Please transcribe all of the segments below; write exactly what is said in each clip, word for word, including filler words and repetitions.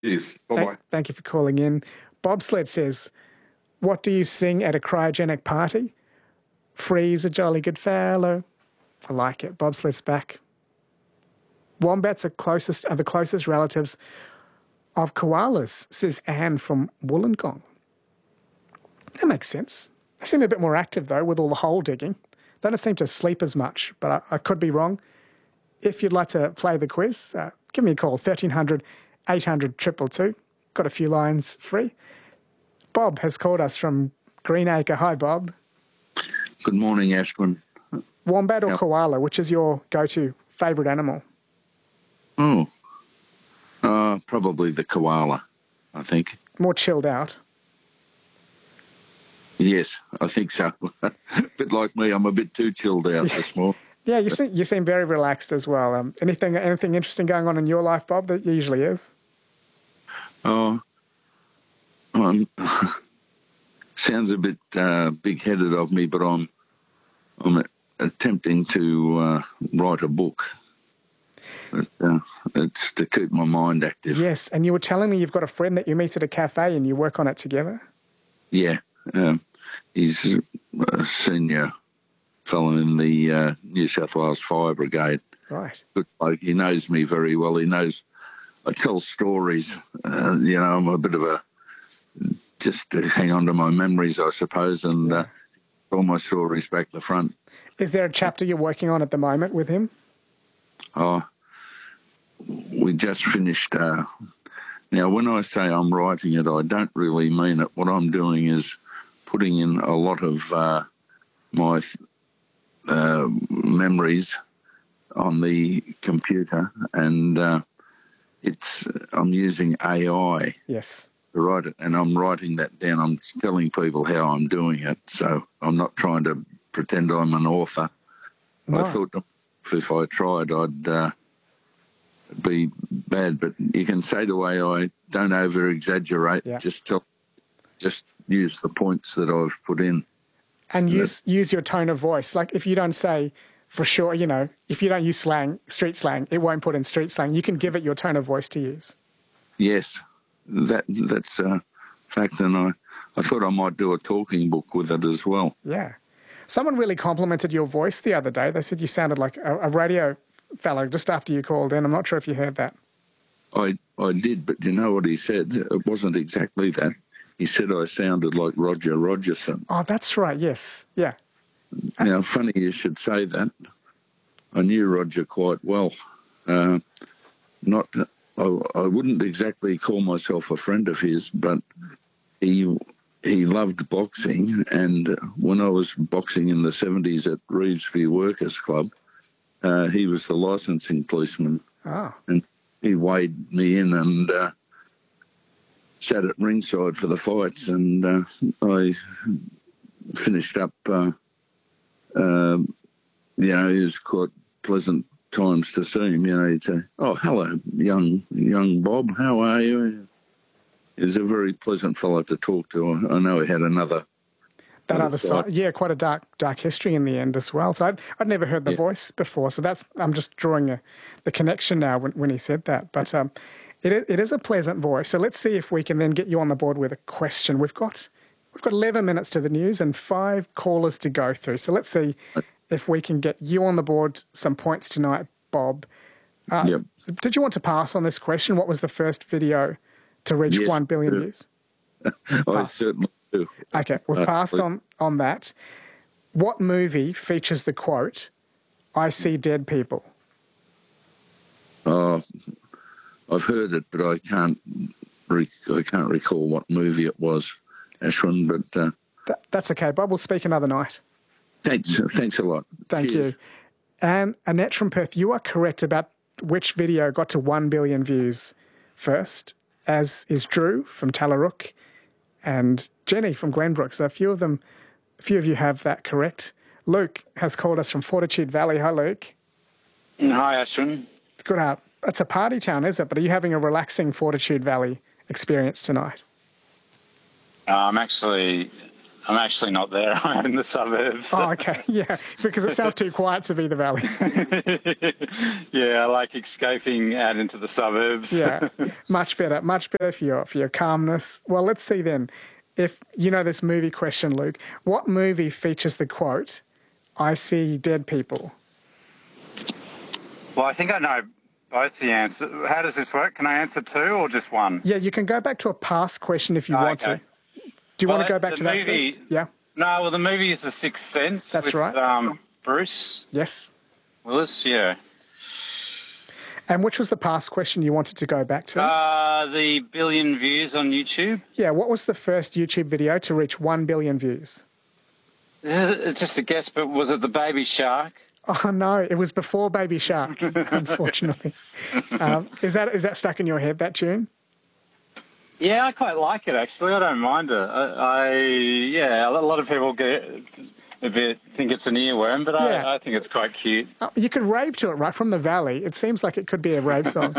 Yes. Bye-bye. Thank, thank you for calling in. Bobsled says, what do you sing at a cryogenic party? Freeze a jolly good fellow. I like it. Bobsled's back. Wombats are closest are the closest relatives of koalas, says Anne from Wollongong. That makes sense. They seem a bit more active, though, with all the hole digging. They don't seem to sleep as much, but I, I could be wrong. If you'd like to play the quiz, uh, give me a call, thirteen hundred, eight hundred, two two two. Got a few lines free. Bob has called us from Greenacre. Hi, Bob. Good morning, Ashwin. Wombat or Yep. koala, which is your go-to favourite animal? Oh, uh, probably the koala, I think. More chilled out. Yes, I think so. A bit like me, I'm a bit too chilled out this morning. Yeah, you seem, you seem very relaxed as well. Um, anything anything interesting going on in your life, Bob, that usually is? Oh, um, sounds a bit uh, big-headed of me, but I'm I'm attempting to uh, write a book. But, uh, it's to keep my mind active. Yes, and you were telling me you've got a friend that you meet at a cafe and you work on it together? Yeah, um, he's a senior fellow in the uh, New South Wales Fire Brigade. Right. Good bloke. He knows me very well. He knows I tell stories. Uh, you know, I'm a bit of a, just to hang on to my memories, I suppose, and uh, all my stories back the front. Is there a chapter you're working on at the moment with him? Oh, we just finished. Uh, now, when I say I'm writing it, I don't really mean it. What I'm doing is putting in a lot of uh, my uh, memories on the computer, and uh, it's I'm using A I Yes. to write it, and I'm writing that down. I'm telling people how I'm doing it, so I'm not trying to pretend I'm an author. No. I thought if I tried, I'd uh, be bad, but you can say the way I don't over-exaggerate, Yeah. just tell, just use the points that I've put in. And use use your tone of voice. Like if you don't say, for sure, you know, if you don't use slang, street slang, it won't put in street slang. You can give it your tone of voice to use. Yes, that that's a fact, and I, I thought I might do a talking book with it as well. Yeah. Someone really complimented your voice the other day. They said you sounded like a, a radio fellow just after you called in. I'm not sure if you heard that. I I did, but you know what he said? It wasn't exactly that. He said I sounded like Roger Rogerson. Oh, that's right. Yes. Yeah. Now, funny you should say that. I knew Roger quite well. Uh, not, I, I wouldn't exactly call myself a friend of his, but he he loved boxing. And when I was boxing in the seventies at Reevesview Workers Club, uh, he was the licensing policeman. Oh. And he weighed me in and uh, sat at ringside for the fights. And uh, I finished up... Uh, Um, you know, it was quite pleasant times to see him. You know, he'd say, "Oh, hello, young young Bob. How are you?" He was a very pleasant fellow to talk to. I know he had another That other side. side, yeah, quite a dark, dark history in the end as well. So I'd, I'd never heard the Yeah. voice before. So that's I'm just drawing a, the connection now when, when he said that. But um, it is, it is a pleasant voice. So let's see if we can then get you on the board with a question. We've got we've got eleven minutes to the news and five callers to go through. So let's see if we can get you on the board some points tonight, Bob. Uh, Yep. Did you want to pass on this question? What was the first video to reach Yes, one billion I do. views? I Pass. certainly do. Okay, we've Uh, passed on, on that. What movie features the quote, "I see dead people"? Uh, I've heard it, but I can't. Re- I can't recall what movie it was, Ashwin. But uh, That, that's okay, Bob. We'll speak another night. thanks. Thanks a lot. Thank Cheers. you. And Annette from Perth, you are correct about which video got to one billion views first, as is Drew from Tallarook and Jenny from Glenbrook. So a few of them, a few of you have that correct. Luke has called us from Fortitude Valley. Hi, Luke. Hi, Ashwin. It's good out. It's a party town, is it? But are you having a relaxing Fortitude Valley experience tonight? Uh, I'm actually I'm actually not there. I'm out in the suburbs. Oh, okay. Yeah, because it sounds too quiet to be the valley. Yeah, I like escaping out into the suburbs. Yeah, much better, much better for your, for your calmness. Well, let's see then. If you know this movie question, Luke, what movie features the quote, "I see dead people"? Well, I think I know both the answers. How does this work? Can I answer two or just one? Yeah, you can go back to a past question if you Oh, want okay. to. Do you Well, want to go that- back the to that movie- first? Yeah. No, well, the movie is The Sixth Sense. That's with, right. Um, Bruce Yes. Willis, yeah. And which was the past question you wanted to go back to? Uh, the billion views on YouTube. yeah, what was the first YouTube video to reach one billion views? This is just a guess, but was it the baby shark? Oh, no, it was before Baby Shark, unfortunately. um, is that is that stuck in your head, that tune? Yeah, I quite like it, actually. I don't mind it. I, I yeah, a lot of people get a bit, think it's an earworm, but Yeah. I, I think it's quite cute. Oh, you could rave to it right from the valley. It seems like it could be a rave song.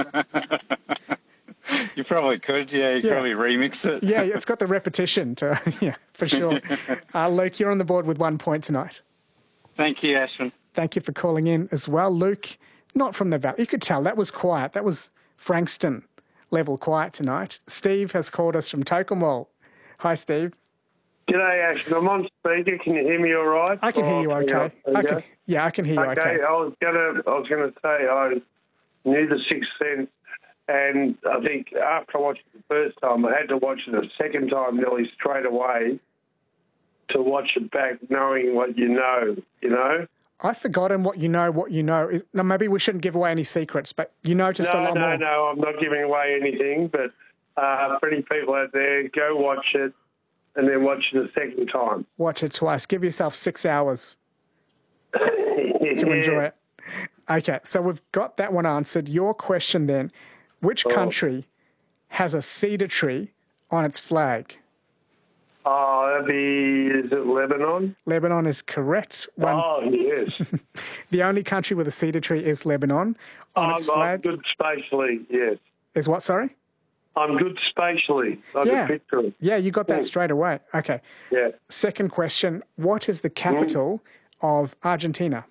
You probably could, yeah. You could Yeah. probably remix it. Yeah, it's got the repetition to, yeah, for sure. Uh, Luke, you're on the board with one point tonight. Thank you, Ashwin. Thank you for calling in as well. Luke, not from the valley. You could tell that was quiet. That was Frankston level quiet tonight. Steve has called us from Tokemwell. Hi, Steve. G'day, Ashton. I'm on speaker. Can you hear me all right? I can hear you Oh, okay. there I you can, go. yeah, I can hear you Okay, okay. I was gonna, I was gonna say I knew The Sixth Sense, and I think after I watched it the first time, I had to watch it a second time nearly straight away to watch it back, knowing what you know. You know. I've forgotten what you know, what you know. Is- No, maybe we shouldn't give away any secrets, but you know just a No, lot no, more. no. I'm not giving away anything, but uh, for any people out there, go watch it, and then watch it a second time. Watch it twice. Give yourself six hours to enjoy it. Okay, so we've got that one answered. Your question then, which country has a cedar tree on its flag? Oh, that'd be, is it Lebanon? Lebanon is correct. One, Oh, yes. The only country with a cedar tree is Lebanon. On I'm, its I'm flag good spatially, yes. is what, sorry? I'm good spatially. I Yeah. can picture it. Yeah, you got that straight away. Okay. Yeah. Second question, what is the capital of Argentina?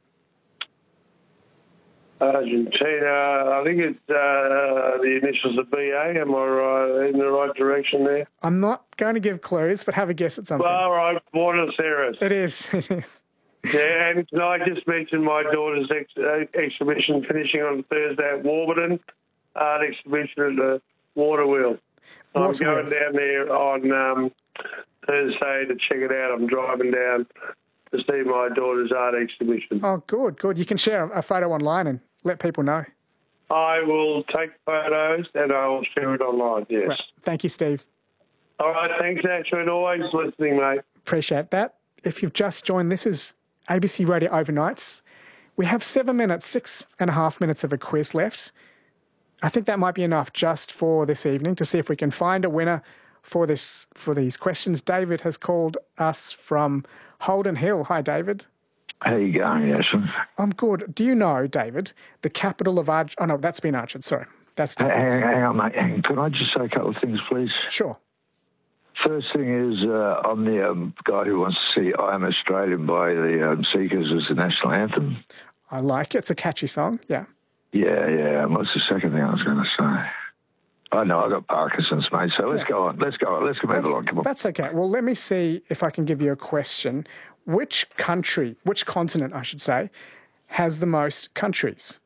Argentina, I think it's uh, the initials of B A. Am I right, in the right direction there? I'm not going to give clues, but have a guess at something. All right, Buenos Aires. It is. It is. Yeah, and I just mentioned my daughter's ex- uh, exhibition finishing on Thursday at Warburton, art exhibition at the Water Wheel. I'm Water going Wheels. down there on um, Thursday to check it out. I'm driving down to see my daughter's art exhibition. Oh, good, good. You can share a photo online and let people know. I will take photos and I will share it online, yes. Right. Thank you, Steve. All right, thanks, Ashwin. Always listening, mate. Appreciate that. If you've just joined, this is A B C Radio Overnights. We have seven minutes, six and a half minutes of a quiz left. I think that might be enough just for this evening to see if we can find a winner for this for these questions. David has called us from Holden Hill. Hi, David. How you going, Ashwin? I'm good. Do you know, David, the capital of Arg... Oh, no, that's been answered. Sorry. That's Hang, hang, hang on, mate. Hang. Can I just say a couple of things, please? Sure. First thing is, uh, I'm the um, guy who wants to see I Am Australian by the um, Seekers as the national anthem. I like it. It's a catchy song. Yeah. Yeah, yeah. And what's the second thing I was going to say? I know, I got Parkinson's, mate, so let's Yeah. go on. Let's go on. Let's move That's, along. Come on. that's okay. Well, let me see if I can give you a question. Which country, which continent, I should say, has the most countries?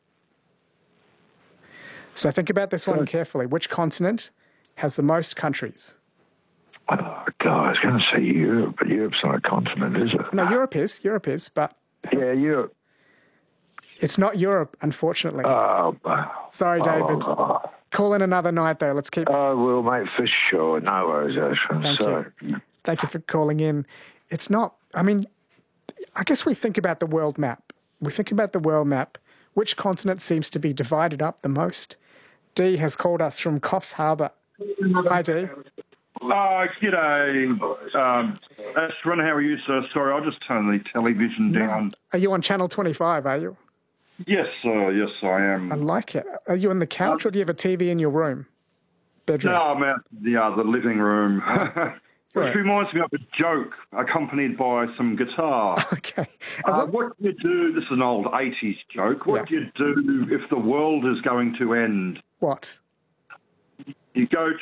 So think about this one carefully. Which continent has the most countries? Oh, God, I was going to say Europe, but Europe's not a continent, is it? No, Europe is. Europe is, but Yeah, Europe. it's not Europe, unfortunately. Oh, Sorry, David. oh, Call in another night, though. Let's keep... I will, mate, for sure. No worries, Ashwin. Thank so, you. Thank you for calling in. It's not... I mean, I guess we think about the world map. We think about the world map. Which continent seems to be divided up the most? Dee has called us from Coffs Harbour. Hi, Dee. Uh, g'day, um, Ashwin, how are you, sir? Sorry, I'll just turn the television down. Are you on Channel twenty-five, are you? Yes, sir, yes, I am. I like it. Are you on the couch or do you have a T V in your room? Bedroom? No, I'm out, yeah, the living room. Which Right. reminds me of a joke accompanied by some guitar. Okay. Uh, what do you do? This is an old eighties joke. What Yeah. do you do if the world is going to end? What? You go